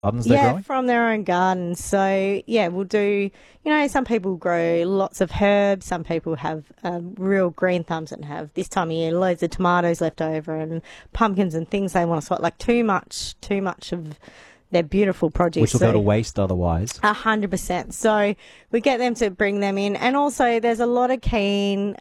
gardens they're Yeah, growing? from their own gardens. So, yeah, we'll do, some people grow lots of herbs. Some people have real green thumbs and have this time of year loads of tomatoes left over and pumpkins and things they want to swap, like too much of their beautiful produce. Which will go to waste otherwise. 100%. So we get them to bring them in. And also there's a lot of keen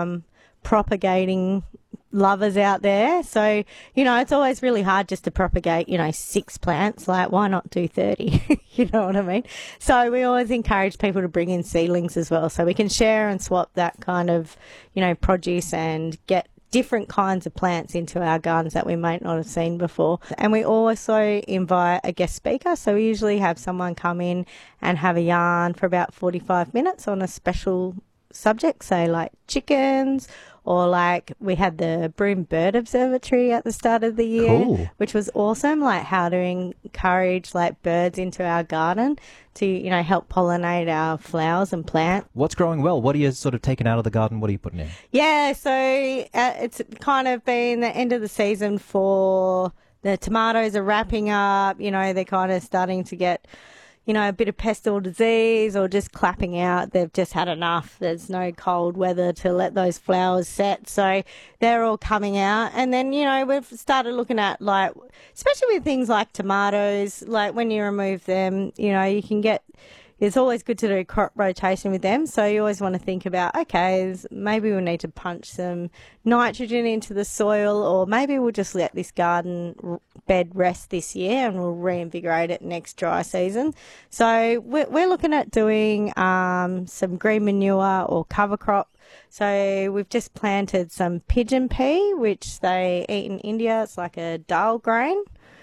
propagating lovers out there. So, it's always really hard just to propagate, 6 plants. Like, why not do 30? You know what I mean? So we always encourage people to bring in seedlings as well. So we can share and swap that kind of, produce and get different kinds of plants into our gardens that we might not have seen before. And we also invite a guest speaker. So we usually have someone come in and have a yarn for about 45 minutes on a special subject, say like chickens, or like we had the Broome Bird Observatory at the start of the year, Cool. which was awesome, like how to encourage like birds into our garden to, help pollinate our flowers and plants. What's growing well? What are you sort of taking out of the garden? What are you putting in? Yeah, so it's kind of been the end of the season for the tomatoes are wrapping up, they're kind of starting to get a bit of pest or disease or just clapping out. They've just had enough. There's no cold weather to let those flowers set. So they're all coming out. And then, we've started looking at like, especially with things like tomatoes, like when you remove them, you can get, it's always good to do crop rotation with them. So you always want to think about, okay, maybe we'll need to punch some nitrogen into the soil, or maybe we'll just let this garden bed rest this year and we'll reinvigorate it next dry season. So we're looking at doing some green manure or cover crop. So we've just planted some pigeon pea, which they eat in India. It's like a dal grain.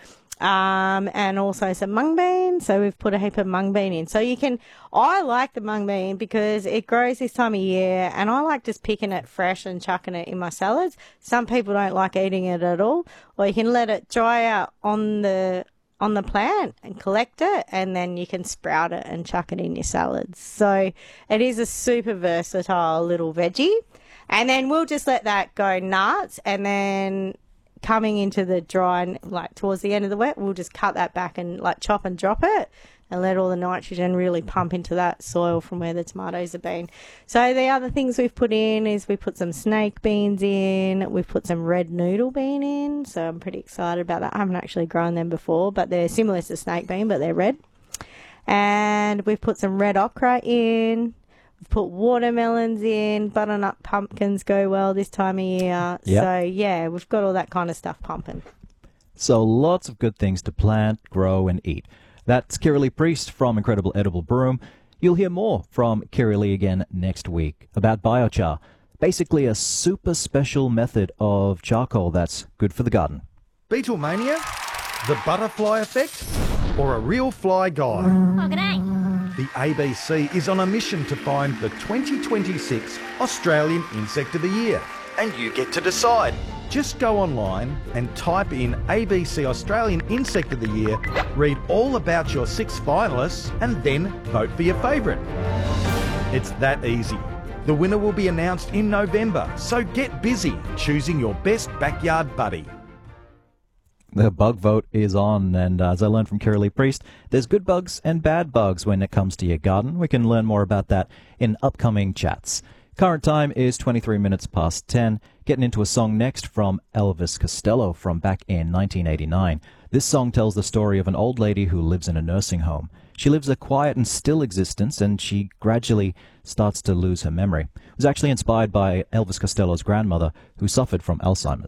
And also some mung bean. So we've put a heap of mung bean in. So I like the mung bean because it grows this time of year and I like just picking it fresh and chucking it in my salads. Some people don't like eating it at all, or you can let it dry out on the plant and collect it, and then you can sprout it and chuck it in your salads. So it is a super versatile little veggie. And then we'll just let that go nuts, and then coming into the dry and like towards the end of the wet, we'll just cut that back and like chop and drop it and let all the nitrogen really pump into that soil from where the tomatoes have been. So the other things we've put in is we put some snake beans in, we've put some red noodle bean in, so I'm pretty excited about that. I haven't actually grown them before, but they're similar to snake bean, but they're red. And we've put some red okra in. We've put watermelons in. Butternut pumpkins go well this time of year. Yep. So, yeah, we've got all that kind of stuff pumping. So lots of good things to plant, grow, and eat. That's Kiralee Priest from Incredible Edible Broome. You'll hear more from Kiralee again next week about biochar, basically a super special method of charcoal that's good for the garden. Beetlemania? The butterfly effect? Or a real fly guy? Oh, g'day. The ABC is on a mission to find the 2026 Australian Insect of the Year. And you get to decide. Just go online and type in ABC Australian Insect of the Year, read all about your 6 finalists, and then vote for your favourite. It's that easy. The winner will be announced in November, so get busy choosing your best backyard buddy. The bug vote is on, and as I learned from Kiralee Priest, there's good bugs and bad bugs when it comes to your garden. We can learn more about that in upcoming chats. Current time is 23 minutes past 10. Getting into a song next from Elvis Costello from back in 1989. This song tells the story of an old lady who lives in a nursing home. She lives a quiet and still existence, and she gradually starts to lose her memory. It was actually inspired by Elvis Costello's grandmother, who suffered from Alzheimer's.